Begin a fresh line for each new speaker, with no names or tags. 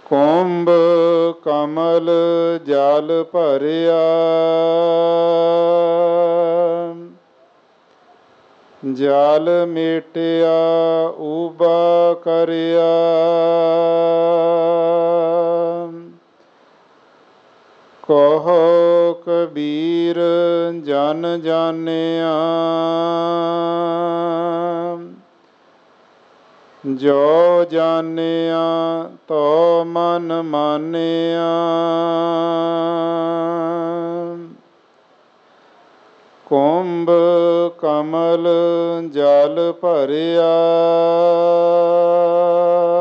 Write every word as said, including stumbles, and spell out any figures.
ਕੁੰਭ ਕਮਲ ਜਲ ਭਰਿਆ, ਜਲ ਮੇਟਿਆ ਊਬਾ ਕਰਿਆ। ਕਹੋ ਕਬੀਰ ਜਨ ਜਾਣਿਆ, ਜੋ ਜਾਣਿਆ ਤੋ ਮਨ ਮਾਨਿਆ। ਕੁੰਭ ਕਮਲ ਜਲ ਭਰਿਆ,